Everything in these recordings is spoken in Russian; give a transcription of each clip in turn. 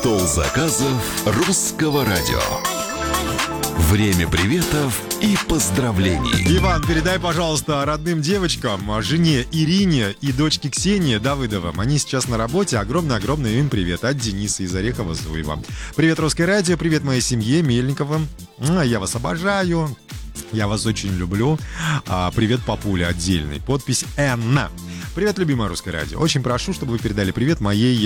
Стол заказов русского радио. Время приветов и поздравлений. Иван, передай, пожалуйста, родным девочкам, жене Ирине и дочке Ксении Давыдовым. Они сейчас на работе. Огромный-огромный им привет от Дениса из Орехова-Зуева. Привет, Русское радио, привет моей семье Мельниковым. Я вас обожаю. Я вас очень люблю. Привет, папуля, отдельный. Подпись Энна. Привет, любимое Русское радио. Очень прошу, чтобы вы передали привет моей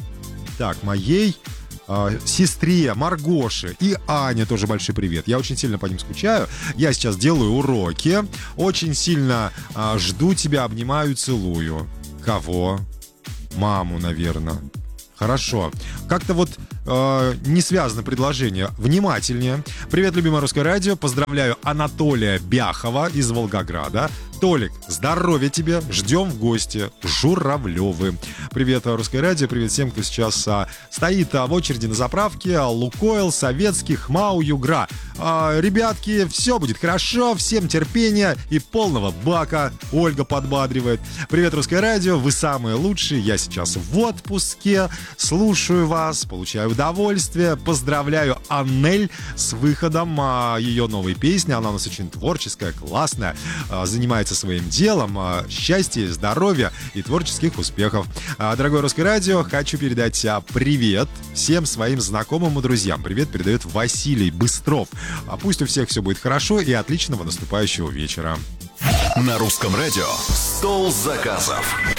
сестре Маргоше и Ане тоже большой привет. Я очень сильно по ним скучаю. Я сейчас делаю уроки. Очень сильно жду тебя, обнимаю, целую. Кого? Маму, наверное. Хорошо. Как-то вот не связано предложение. Внимательнее. Привет, любимое Русское радио. Поздравляю Анатолия Бяхова из Волгограда. Толик, здоровья тебе. Ждем в гости. Журавлевы. Привет, Русское радио. Привет всем, кто сейчас стоит в очереди на заправке. Лукойл, Советский, ХМАУ, Югра. Ребятки, все будет хорошо. Всем терпения и полного бака. Ольга подбадривает. Привет, Русское радио. Вы самые лучшие. Я сейчас в отпуске. Слушаю вас. Получаю удовольствие. Поздравляю Аннель с выходом ее новой песни. Она у нас очень творческая, классная. Занимается своим делом. Счастья, здоровья и творческих успехов. Дорогое Русское радио, хочу передать привет всем своим знакомым и друзьям. Привет передает Василий Быстров. Пусть у всех все будет хорошо и отличного наступающего вечера. На Русском радио «Стол заказов».